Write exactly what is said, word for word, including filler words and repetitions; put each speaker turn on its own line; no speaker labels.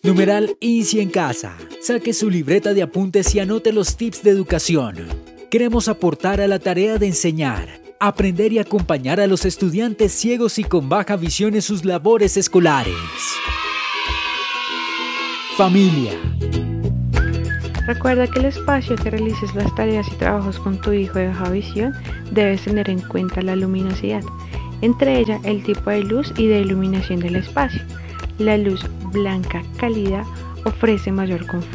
Numeral INSI en casa. Saque su libreta de apuntes y anote los tips de educación. Queremos aportar a la tarea de enseñar, aprender y acompañar a los estudiantes ciegos y con baja visión en sus labores escolares. Familia.
Recuerda que el espacio que realices las tareas y trabajos con tu hijo de baja visión debes tener en cuenta la luminosidad, entre ella el tipo de luz y de iluminación del espacio. La luz blanca cálida ofrece mayor confort.